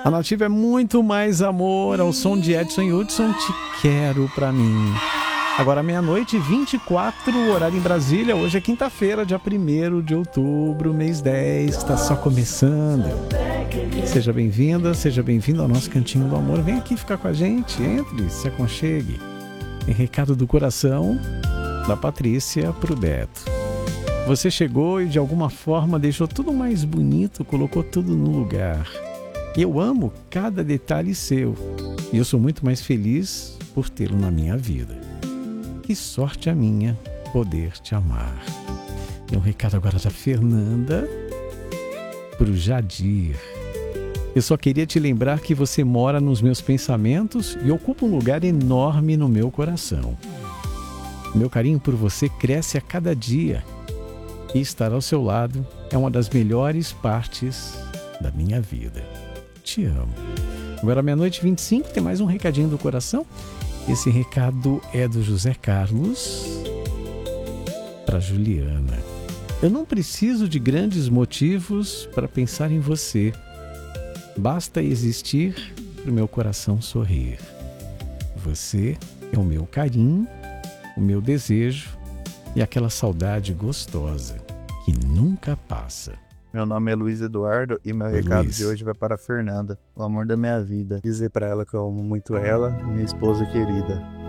A Nativa é muito mais amor, ao som de Edson Hudson, Te Quero Pra Mim. Agora meia-noite, 24, horário em Brasília. Hoje é quinta-feira, dia 1º de outubro, mês 10, está só começando. Seja bem-vinda, seja bem-vindo ao nosso Cantinho do Amor. Vem aqui ficar com a gente, entre, se aconchegue. Em recado do coração, da Patrícia pro Beto. Você chegou e de alguma forma deixou tudo mais bonito, colocou tudo no lugar. Eu amo cada detalhe seu e eu sou muito mais feliz por tê-lo na minha vida. Que sorte a minha poder te amar. Tem um recado agora da Fernanda pro Jadir. Eu só queria te lembrar que você mora nos meus pensamentos e ocupa um lugar enorme no meu coração. Meu carinho por você cresce a cada dia e estar ao seu lado é uma das melhores partes da minha vida. Te amo. Agora meia-noite 25, tem mais um recadinho do coração. Esse recado é do José Carlos para Juliana. Eu não preciso de grandes motivos para pensar em você. Basta existir para o meu coração sorrir. Você é o meu carinho, o meu desejo e aquela saudade gostosa que nunca passa. Meu nome é Luiz Eduardo e meu recado de hoje vai para a Fernanda, o amor da minha vida. Dizer para ela que eu amo muito ela, minha esposa querida.